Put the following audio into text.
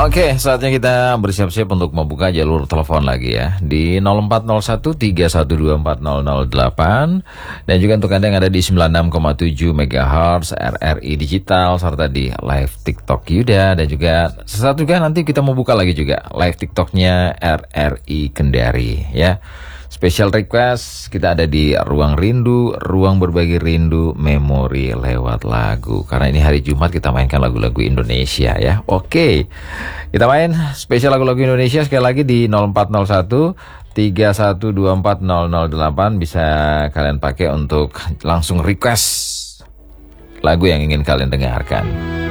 Oke, saatnya kita bersiap-siap untuk membuka jalur telepon lagi ya di 040131240008 dan juga untuk Anda yang ada di 96,7 MHz RRI Digital serta di live TikTok Yuda dan juga sesaat juga nanti kita mau buka lagi juga live TikToknya RRI Kendari ya. Special request kita ada di Ruang Rindu, ruang berbagi rindu, memori lewat lagu. Karena ini hari Jumat kita mainkan lagu-lagu Indonesia ya. Oke, kita main spesial lagu-lagu Indonesia sekali lagi di 0401 31240008 bisa kalian pakai untuk langsung request lagu yang ingin kalian dengarkan.